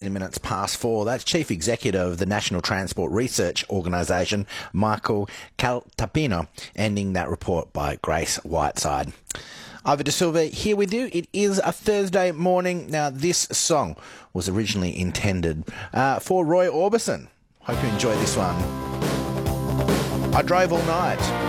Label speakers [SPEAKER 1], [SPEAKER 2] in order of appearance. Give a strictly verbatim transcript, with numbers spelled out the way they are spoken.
[SPEAKER 1] thirty minutes past four. That's Chief Executive of the National Transport Research Organisation, Michael Caltapino, ending that report by Grace Whiteside. Ivor De Silva here with you. It is a Thursday morning. Now, this song was originally intended uh, for Roy Orbison. Hope you enjoy this one. I drove all night.